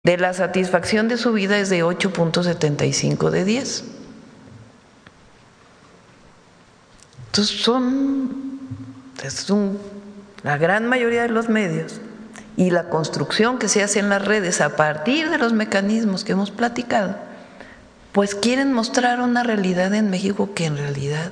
de la satisfacción de su vida es de 8.75 de 10. Entonces la gran mayoría de los medios y la construcción que se hace en las redes a partir de los mecanismos que hemos platicado, pues quieren mostrar una realidad en México que en realidad